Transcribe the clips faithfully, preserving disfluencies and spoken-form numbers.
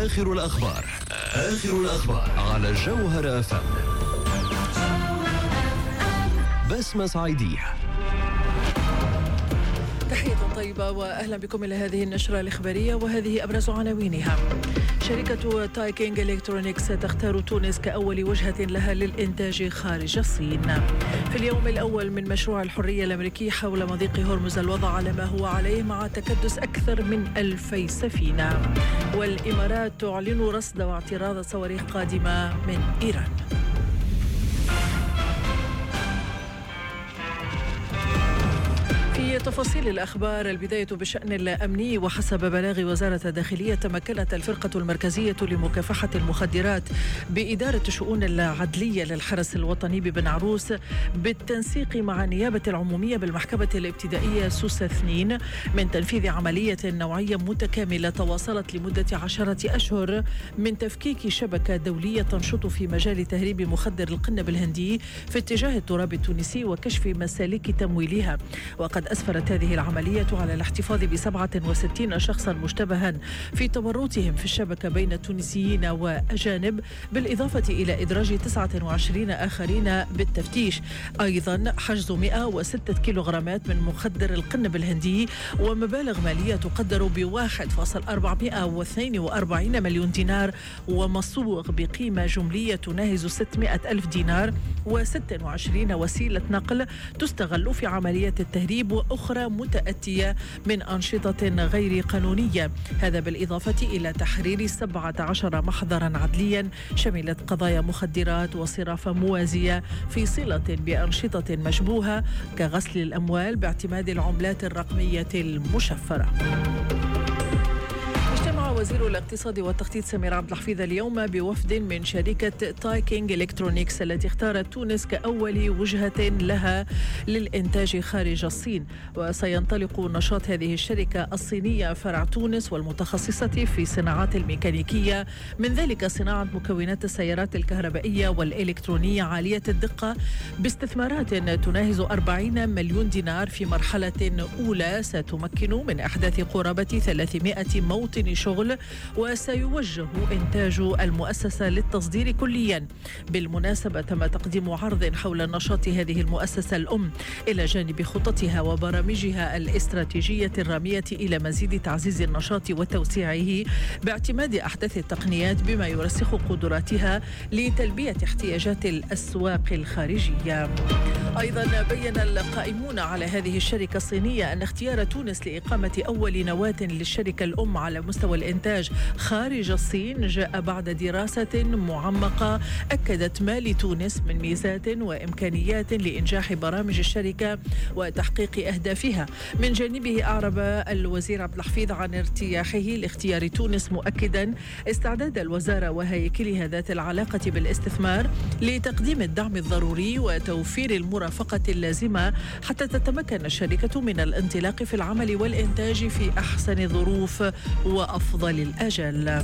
آخر الأخبار آخر الأخبار على جوهر أف أم. بسمة صعيدية. تحية طيبة وأهلا بكم إلى هذه النشرة الإخبارية، وهذه أبرز عناوينها. شركة تايكينغ إلكترونيكس تختار تونس كأول وجهة لها للإنتاج خارج الصين. في اليوم الأول من مشروع الحرية الأمريكي حول مضيق هرمز الوضع على ما هو عليه مع تكدس أكثر من ألفي سفينة. والإمارات تعلن رصد واعتراض صواريخ قادمة من إيران. في تفاصيل الأخبار، البداية بالشأن الأمني. وحسب بلاغ وزارة الداخلية تمكنت الفرقة المركزية لمكافحة المخدرات بإدارة الشؤون العدلية للحرس الوطني ببن عروس بالتنسيق مع النيابة العمومية بالمحكمة الابتدائية سوسة اثنين من تنفيذ عملية نوعية متكاملة تواصلت لمدة عشرة أشهر من تفكيك شبكة دولية تنشط في مجال تهريب مخدر القنب الهندي في اتجاه التراب التونسي وكشف مسالك تمويلها. وقد أسفرت هذه العملية على الاحتفاظ بسبعة وستين شخصا مشتبها في تورطهم في الشبكة بين تونسيين وأجانب، بالإضافة إلى إدراج تسعة وعشرين آخرين بالتفتيش. أيضا حجز مئة وستة كيلوغرامات من مخدر القنب الهندي ومبالغ مالية تقدر ب واحد فاصلة أربعمئة واثنين وأربعين مليون دينار ومصوغ بقيمة جملية تناهز ستمئة ألف دينار وستة وعشرين وسيلة نقل تستغل في عملية التهريب وأخرى متأتية من أنشطة غير قانونية. هذا بالإضافة إلى تحرير سبعة عشر محضرا عدليا شملت قضايا مخدرات وصرافة موازية في صلة بأنشطة مشبوهة كغسل الأموال باعتماد العملات الرقمية المشفرة. وزير الاقتصاد والتخطيط سمير عبد الحفيظ اليوم بوفد من شركة تايكينغ إلكترونيكس التي اختارت تونس كأول وجهة لها للإنتاج خارج الصين. وسينطلق نشاط هذه الشركة الصينية فرع تونس والمتخصصة في صناعات الميكانيكية، من ذلك صناعة مكونات السيارات الكهربائية والإلكترونية عالية الدقة باستثمارات تناهز أربعين مليون دينار في مرحلة أولى ستمكن من إحداث قرابة ثلاثمئة موطن شغل، وسيوجه إنتاج المؤسسة للتصدير كليا. بالمناسبة تم تقديم عرض حول نشاط هذه المؤسسة الأم إلى جانب خططها وبرامجها الاستراتيجية الرامية إلى مزيد تعزيز النشاط وتوسيعه باعتماد أحدث التقنيات بما يرسخ قدراتها لتلبية احتياجات الأسواق الخارجية. أيضا بين القائمون على هذه الشركة الصينية أن اختيار تونس لإقامة أول نواة للشركة الأم على مستوى الإنتاج خارج الصين جاء بعد دراسة معمقة أكدت ما لتونس من ميزات وإمكانيات لإنجاح برامج الشركة وتحقيق أهدافها. من جانبه أعرب الوزير عبد الحفيظ عن ارتياحه لاختيار تونس، مؤكدا استعداد الوزارة وهيكلها ذات العلاقة بالاستثمار لتقديم الدعم الضروري وتوفير المرافقة اللازمة حتى تتمكن الشركة من الانطلاق في العمل والإنتاج في أحسن ظروف وأفضل الأجل.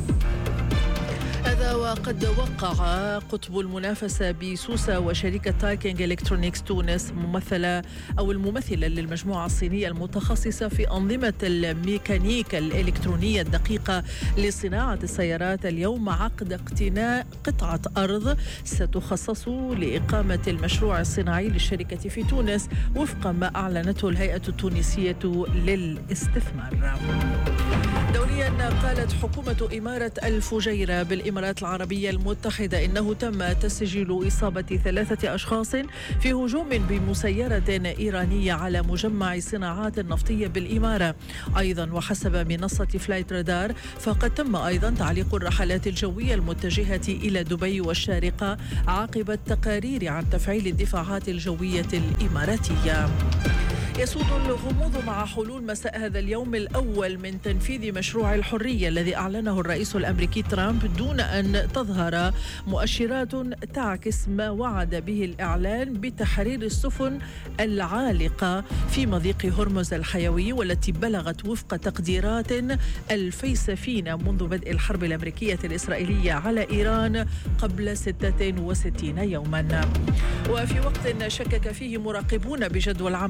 هذا وقد وقع قطب المنافسة بسوسة وشركة تايكينغ إلكترونيكس تونس ممثلة أو الممثلة للمجموعة الصينية المتخصصة في أنظمة الميكانيكا الإلكترونية الدقيقة لصناعة السيارات اليوم عقد اقتناء قطعة أرض ستخصص لإقامة المشروع الصناعي للشركة في تونس وفق ما أعلنته الهيئة التونسية للاستثمار. دوليا، قالت حكومة إمارة الفجيرة بالإمارات العربية المتحدة إنه تم تسجيل إصابة ثلاثة أشخاص في هجوم بمسيرة إيرانية على مجمع صناعات نفطية بالإمارة. أيضا وحسب منصة فلايت رادار فقد تم أيضا تعليق الرحلات الجوية المتجهة إلى دبي والشارقة عقب التقارير عن تفعيل الدفاعات الجوية الإماراتية. يسود الغموض مع حلول مساء هذا اليوم الأول من تنفيذ مشروع الحرية الذي أعلنه الرئيس الأمريكي ترامب دون أن تظهر مؤشرات تعكس ما وعد به الإعلان بتحرير السفن العالقة في مضيق هرمز الحيوي والتي بلغت وفق تقديرات ألفي سفينة منذ بدء الحرب الأمريكية الإسرائيلية على إيران قبل ستة وستين يوما. وفي وقت شكك فيه مراقبون بجدوى العملية الجديدة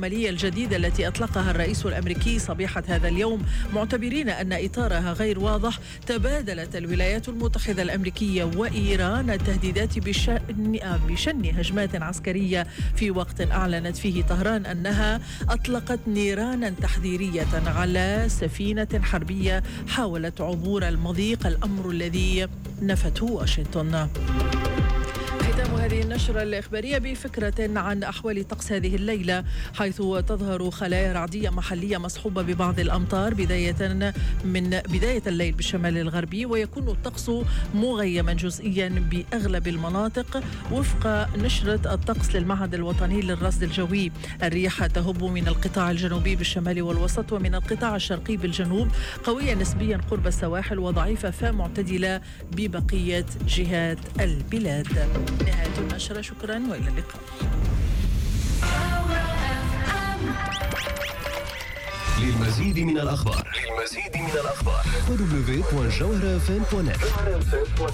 الجديدة التي أطلقها الرئيس الأمريكي صبيحة هذا اليوم، معتبرين أن إطارها غير واضح، تبادلت الولايات المتحدة الأمريكية وإيران التهديدات بشأن, بشن هجمات عسكرية في وقت أعلنت فيه طهران أنها أطلقت نيرانا تحذيرية على سفينة حربية حاولت عبور المضيق، الأمر الذي نفته واشنطن. ختام هذه النشرة الإخبارية بفكرة عن أحوال طقس هذه الليلة، حيث تظهر خلايا رعدية محلية مصحوبة ببعض الأمطار بداية من بداية الليل بالشمال الغربي، ويكون الطقس مغيما جزئيا بأغلب المناطق وفق نشرة الطقس للمعهد الوطني للرصد الجوي. الرياح تهب من القطاع الجنوبي بالشمال والوسط ومن القطاع الشرقي بالجنوب، قوية نسبيا قرب السواحل وضعيفة فمعتدلة ببقية جهات البلاد. نهاية النشرة، شكرا وإلى اللقاء. للمزيد من الأخبار للمزيد من الأخبار دبليو دبليو دبليو دوت جوهرة إف إم دوت نت.